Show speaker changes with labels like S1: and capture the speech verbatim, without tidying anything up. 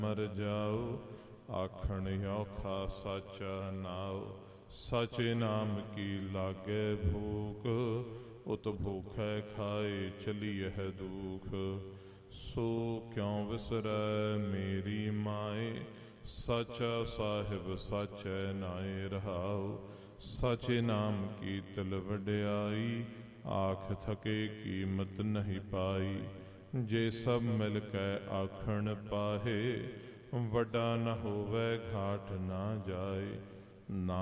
S1: ਮਰ ਜਾਓ। ਆਖਣ ਔਖਾ ਸਾਚਾ ਨਾਉ, ਸਾਚੇ ਨਾਮ ਕੀ ਲਾਗੇ ਭੂਖ। ਉਤ ਭੂਖੈ ਖਾਏ ਚਲੀਐ ਦੁਖ, ਸੋ ਕਿਉ ਵਿਸਰੈ ਮੇਰੀ ਮਾਏ। ਸਾਚਾ ਸਾਹਿਬ ਸਾਚੈ ਨਾਏ ਰਹਾਉ, ਸਾਚੇ ਨਾਮ ਕੀ ਤਿਲ ਵਡਿਆਈ। ਆਖ ਥਕੇ ਕੀਮਤ ਨਹੀਂ ਪਾਈ, ਜੇ ਸਭ ਮਿਲ ਕੇ ਆਖਣ ਪਾਹੇ। ਵੱਡਾ ਨ ਹੋਵੈ ਘਾਟ ਨਾ ਜਾਏ, ਨਾ